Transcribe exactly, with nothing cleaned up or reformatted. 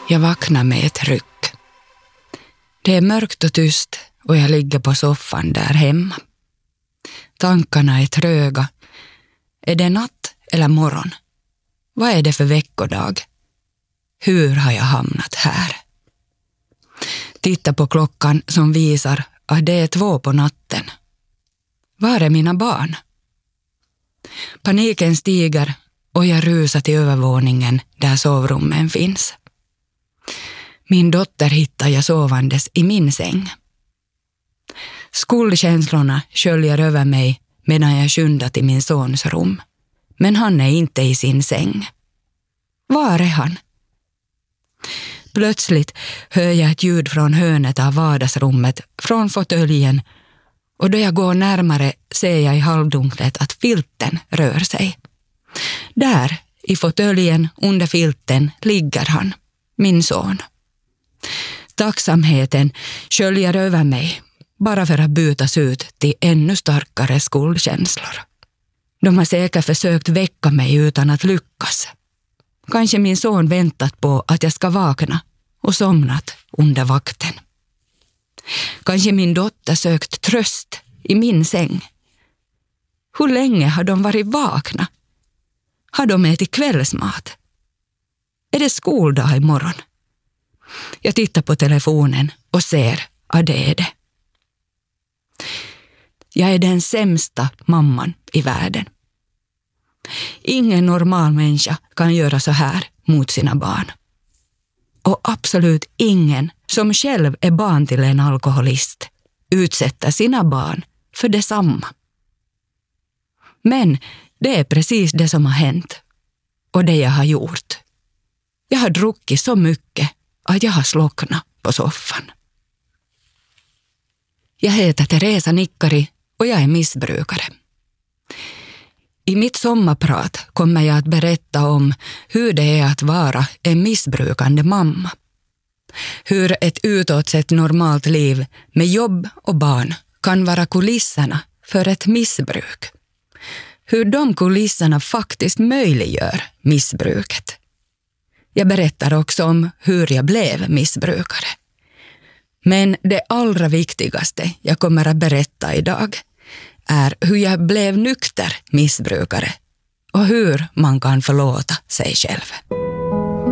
Jag vaknar med ett ryck. Det är mörkt och tyst och jag ligger på soffan där hemma. Tankarna är tröga. Är det natt eller morgon? Vad är det för veckodag? Hur har jag hamnat här? Titta på klockan som visar att det är två på natten. Var är mina barn? Paniken stiger och jag rusar till övervåningen där sovrummen finns. Min dotter hittar jag sovandes i min säng. Skuldkänslorna sköljer över mig medan jag skyndar till min sons rum. Men han är inte i sin säng. Var är han? Plötsligt hör jag ett ljud från hörnet av vardagsrummet, från fåtöljen, och då jag går närmare ser jag i halvdunklet att filten rör sig. Där, i fåtöljen under filten, ligger han, min son. Tacksamheten sköljer över mig, bara för att bytas ut till ännu starkare skuldkänslor. De har säkert försökt väcka mig utan att lyckas. Kanske min son väntat på att jag ska vakna och somnat under vakten. Kanske min dotter sökt tröst i min säng. Hur länge har de varit vakna? Har de ätit kvällsmat? Är det skoldag imorgon? Jag tittar på telefonen och ser att det är det. Jag är den sämsta mamman i världen. Ingen normal människa kan göra så här mot sina barn. Och absolut ingen som själv är barn till en alkoholist utsätter sina barn för detsamma. Men det är precis det som har hänt och det jag har gjort. Jag har druckit så mycket att jag har slocknat på soffan. Jag heter Teresa Nikkari och jag är missbrukare. I mitt sommarprat kommer jag att berätta om hur det är att vara en missbrukande mamma. Hur ett utåt sett normalt liv med jobb och barn kan vara kulisserna för ett missbruk. Hur de kulisserna faktiskt möjliggör missbruket. Jag berättar också om hur jag blev missbrukare. Men det allra viktigaste jag kommer att berätta idag är hur jag blev nykter missbrukare och hur man kan förlåta sig själv.